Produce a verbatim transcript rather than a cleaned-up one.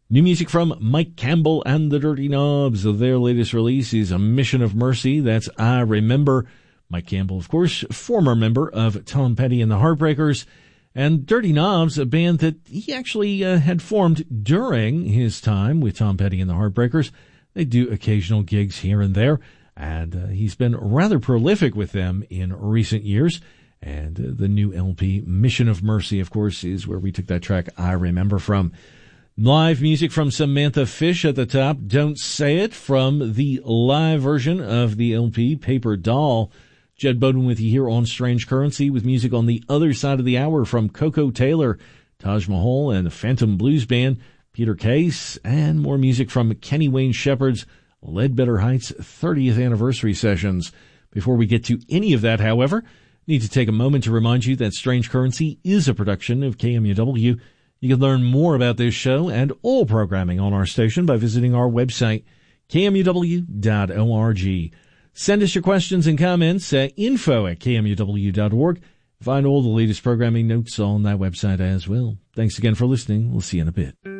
New music from Mike Campbell and the Dirty Knobs. Their latest release is A Mission of Mercy. That's I Remember. Mike Campbell, of course, former member of Tom Petty and the Heartbreakers. And Dirty Knobs, a band that he actually uh, had formed during his time with Tom Petty and the Heartbreakers. They do occasional gigs here and there. And uh, he's been rather prolific with them in recent years. And uh, the new L P, Mission of Mercy, of course, is where we took that track I Remember from. Live music from Samantha Fish at the top. Don't Say It from the live version of the L P, Paper Doll. Jed Bowden with you here on Strange Currency with music on the other side of the hour from Coco Taylor, Taj Mahal, and the Phantom Blues Band, Peter Case, and more music from Kenny Wayne Shepherd's Ledbetter Heights thirtieth anniversary sessions. Before we get to any of that, however, need to take a moment to remind you that Strange Currency is a production of K M U W. You can learn more about this show and all programming on our station by visiting our website, K M U W dot org. Send us your questions and comments at info at K M U W dot org. Find all the latest programming notes on that website as well. Thanks again for listening. We'll see you in a bit.